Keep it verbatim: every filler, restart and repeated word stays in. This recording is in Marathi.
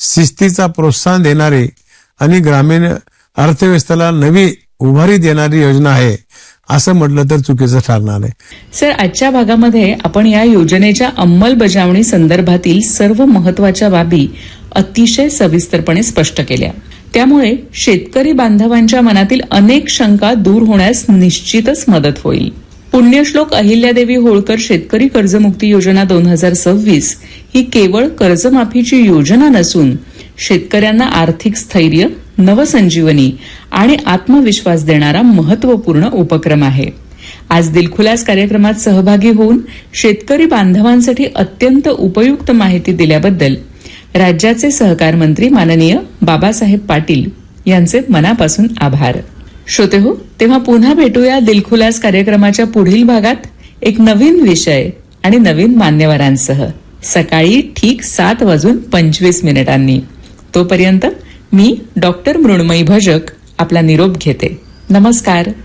शिस्तीचा प्रोत्साहन देणारी आणि ग्रामीण अर्थव्यवस्थेला नवी उभारी देणारी योजना आहे असं म्हटलं तर चुकीचं ठरणार आहे. सर, आजच्या भागामध्ये आपण या योजनेच्या अंमलबजावणी संदर्भातील सर्व महत्वाच्या बाबी अतिशय सविस्तरपणे स्पष्ट केल्या. त्यामुळे शेतकरी बांधवांच्या मनातील अनेक शंका दूर होण्यास निश्चितच मदत होईल. पुण्यश्लोक अहिल्यादेवी होळकर शेतकरी कर्जमुक्ती योजना दोन हजार सव्वीस ही केवळ कर्जमाफीची योजना नसून शेतकऱ्यांना आर्थिक स्थैर्य, नवसंजीवनी आणि आत्मविश्वास देणारा महत्वपूर्ण उपक्रम आहे. आज दिलखुलास कार्यक्रमात सहभागी होऊन शेतकरी बांधवांसाठी अत्यंत उपयुक्त माहिती दिल्याबद्दल राज्याचे सहकार मंत्री माननीय बाबासाहेब पाटील यांचे मनापासून आभार. श्रोते हो, तेव्हा पुन्हा भेटूया दिलखुलास कार्यक्रमाच्या पुढील भागात एक नवीन विषय आणि नवीन मान्यवरांसह सकाळी ठीक सात वाजून पंचवीस मिनिटांनी. तोपर्यंत मी डॉक्टर मृण्मयी भजक आपला निरोप घेते. नमस्कार.